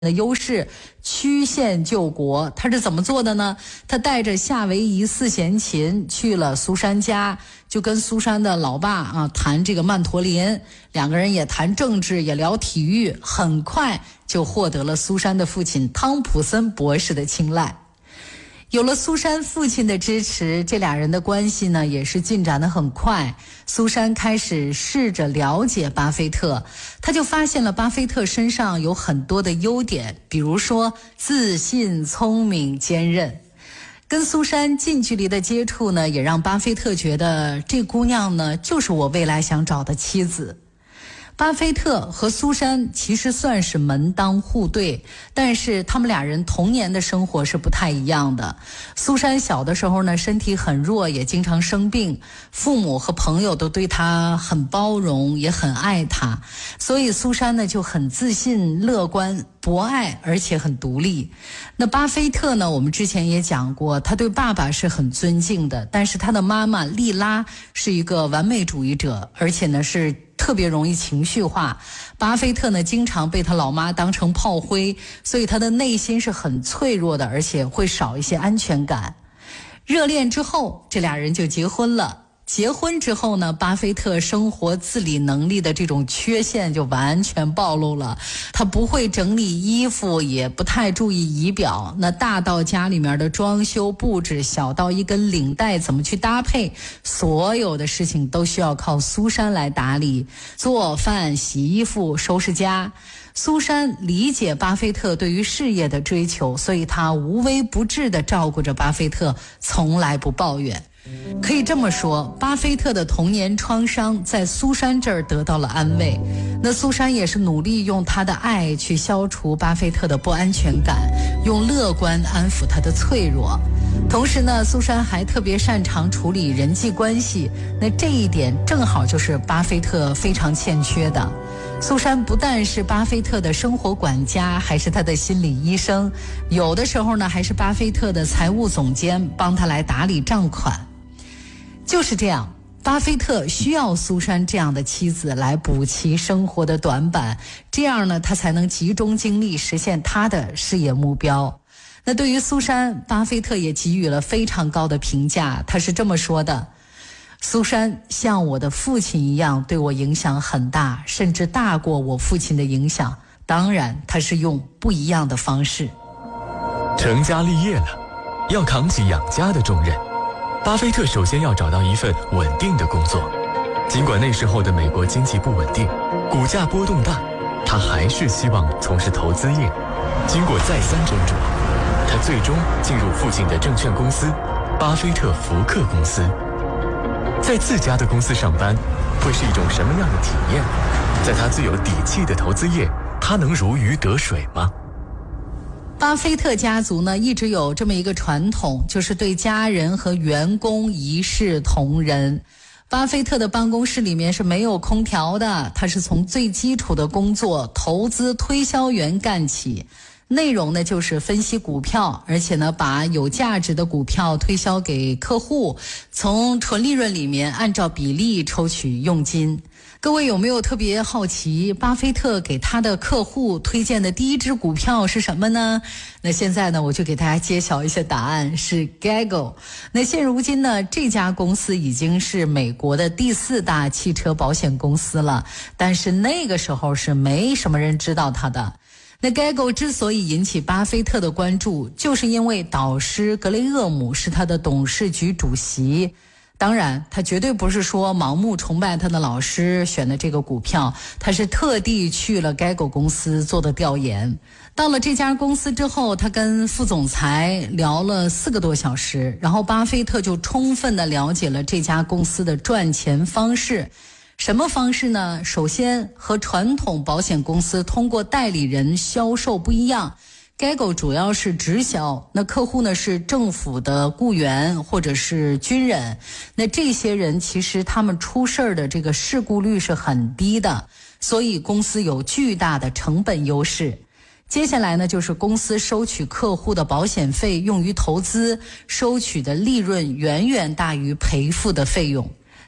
的优势，曲线救国。他是怎么做的呢？他带着夏威夷四弦琴去了苏珊家，就跟苏珊的老爸谈这个曼陀林，两个人也谈政治，也聊体育，很快就获得了苏珊的父亲汤普森博士的青睐。有了苏珊父亲的支持，这俩人的关系呢也是进展得很快。苏珊开始试着了解巴菲特，他就发现了巴菲特身上有很多的优点，比如说自信、聪明、坚韧。跟苏珊近距离的接触呢，也让巴菲特觉得这姑娘呢就是我未来想找的妻子。巴菲特和苏珊其实算是门当户对，但是他们俩人童年的生活是不太一样的。苏珊小的时候呢，身体很弱，也经常生病，父母和朋友都对她很包容，也很爱她，所以苏珊呢就很自信、乐观、博爱，而且很独立。那巴菲特呢，我们之前也讲过，他对爸爸是很尊敬的，但是他的妈妈莉拉是一个完美主义者，而且呢是特别容易情绪化。巴菲特呢经常被他老妈当成炮灰，所以他的内心是很脆弱的，而且会少一些安全感。热恋之后，这俩人就结婚了。结婚之后呢，巴菲特生活自理能力的这种缺陷就完全暴露了。他不会整理衣服，也不太注意仪表，那大到家里面的装修布置，小到一根领带怎么去搭配，所有的事情都需要靠苏珊来打理，做饭、洗衣服、收拾家。苏珊理解巴菲特对于事业的追求，所以她无微不至地照顾着巴菲特，从来不抱怨。可以这么说，巴菲特的童年创伤在苏珊这儿得到了安慰。那苏珊也是努力用她的爱去消除巴菲特的不安全感，用乐观安抚他的脆弱。同时呢，苏珊还特别擅长处理人际关系，那这一点正好就是巴菲特非常欠缺的。苏珊不但是巴菲特的生活管家，还是他的心理医生，有的时候呢还是巴菲特的财务总监，帮他来打理账款。就是这样，巴菲特需要苏珊这样的妻子来补齐生活的短板，这样呢他才能集中精力实现他的事业目标。那对于苏珊，巴菲特也给予了非常高的评价，他是这么说的：苏珊像我的父亲一样对我影响很大，甚至大过我父亲的影响，当然他是用不一样的方式。 成家立业了，要扛起养家的重任，巴菲特首先要找到一份稳定的工作。尽管那时候的美国经济不稳定，股价波动大，他还是希望从事投资业。经过再三斟酌，他最终进入父亲的证券公司巴菲特福克公司。在自家的公司上班会是一种什么样的体验？在他最有底气的投资业，他能如鱼得水吗？ 巴菲特家族呢一直有这么一个传统，就是对家人和员工一视同仁。巴菲特的办公室里面是没有空调的，他是从最基础的工作投资推销员干起，内容呢就是分析股票，而且呢把有价值的股票推销给客户，从纯利润里面按照比例抽取佣金。各位有没有特别好奇巴菲特给他的客户推荐的第一支股票是什么呢？那现在呢我就给大家揭晓一下答案，是 Geico。 那现如今呢这家公司已经是美国的第4大汽车保险公司了，但是那个时候是没什么人知道它的。那 Geico 之所以引起巴菲特的关注，就是因为导师格雷厄姆是他的董事局主席。当然他绝对不是说盲目崇拜他的老师选的这个股票，他是特地去了Geico公司做的调研。到了这家公司之后，他跟副总裁聊了4个多小时，然后巴菲特就充分地了解了这家公司的赚钱方式。什么方式呢？首先和传统保险公司通过代理人销售不一样，Geico 主要是直销，那客户呢是政府的雇员或者是军人，那这些人其实他们出事的这个事故率是很低的，所以公司有巨大的成本优势。接下来呢就是公司收取客户的保险费用于投资，收取的利润远远大于赔付的费用。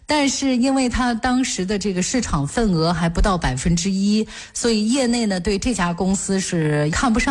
但是因为它当时的这个市场份额还不到1%，所以业内呢对这家公司是看不上。